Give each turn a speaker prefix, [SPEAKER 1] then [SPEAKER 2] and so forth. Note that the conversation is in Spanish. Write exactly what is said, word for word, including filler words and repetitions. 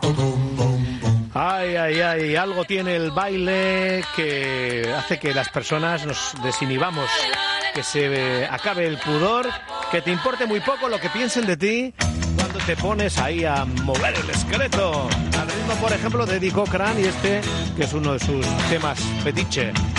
[SPEAKER 1] Ay, ay, ay, algo tiene el baile que hace que las personas nos desinhibamos, que se acabe el pudor, que te importe muy poco lo que piensen de ti cuando te pones ahí a mover el esqueleto. Al ritmo, por ejemplo, de Eddie Cochran y este, que es uno de sus temas fetiche.